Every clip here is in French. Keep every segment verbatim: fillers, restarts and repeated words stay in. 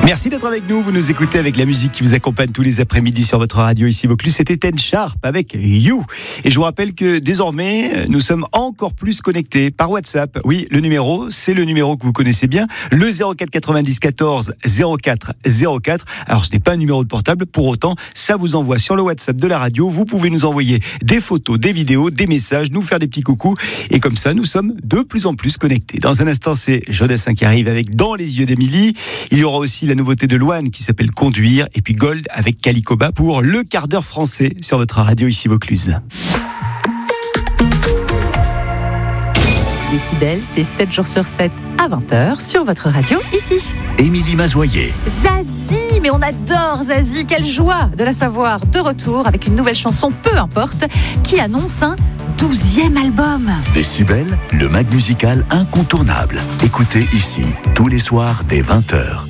Merci d'être avec nous, vous nous écoutez avec la musique qui vous accompagne tous les après-midi sur votre radio ici Vaucluse. C'était Ten Sharp avec You. Et je vous rappelle que désormais, nous sommes encore plus connectés par WhatsApp. Oui, le numéro, c'est le numéro que vous connaissez bien, le zéro quatre quatre-vingt-dix quatorze zéro quatre zéro quatre. Alors ce n'est pas un numéro de portable, pour autant, ça vous envoie sur le WhatsApp de la radio. Vous pouvez nous envoyer des photos, des vidéos, des messages, nous faire des petits coucous. Et comme ça, nous sommes de plus en plus connectés. Dans un instant, c'est Jodassin qui arrive avec Dans les yeux d'Émilie. Il y aura aussi la nouveauté de Loane qui s'appelle Conduire, et puis Gold avec Calicoba pour le quart d'heure français sur votre radio ici Vaucluse. Décibel, c'est sept jours sur sept à vingt heures sur votre radio ici. Émilie Mazoyer. Zazie, mais on adore Zazie, quelle joie de la savoir de retour avec une nouvelle chanson, peu importe, qui annonce un douzième album. Décibel, le mag musical incontournable. Écoutez ici, tous les soirs dès vingt heures.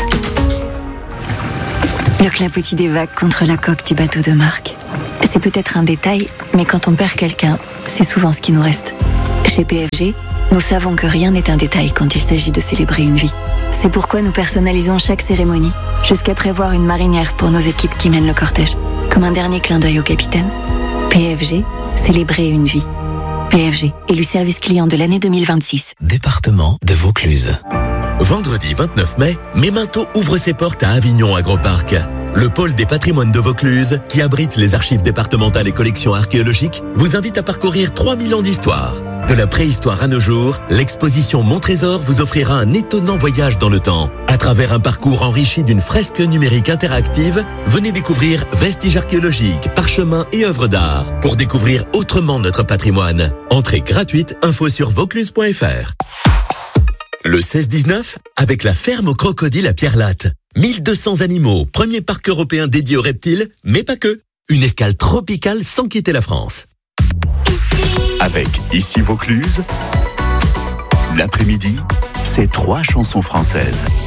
Le clapotis des vagues contre la coque du bateau de Marc. C'est peut-être un détail, mais quand on perd quelqu'un, c'est souvent ce qui nous reste. Chez P F G, nous savons que rien n'est un détail quand il s'agit de célébrer une vie. C'est pourquoi nous personnalisons chaque cérémonie, jusqu'à prévoir une marinière pour nos équipes qui mènent le cortège, comme un dernier clin d'œil au capitaine. P F G, célébrer une vie. P F G, élu service client de l'année deux mille vingt-six. Département de Vaucluse. Vendredi vingt-neuf mai, Memento ouvre ses portes à Avignon Agroparc. Le pôle des patrimoines de Vaucluse, qui abrite les archives départementales et collections archéologiques, vous invite à parcourir trois mille ans d'histoire. De la préhistoire à nos jours, l'exposition Mon Trésor vous offrira un étonnant voyage dans le temps. À travers un parcours enrichi d'une fresque numérique interactive, venez découvrir vestiges archéologiques, parchemins et œuvres d'art pour découvrir autrement notre patrimoine. Entrée gratuite, info sur vaucluse point f r. Le seize dix-neuf, avec la ferme aux crocodiles à Pierre-Latte. mille deux cents animaux, premier parc européen dédié aux reptiles, mais pas que. Une escale tropicale sans quitter la France. Avec Ici Vaucluse, l'après-midi, c'est trois chansons françaises.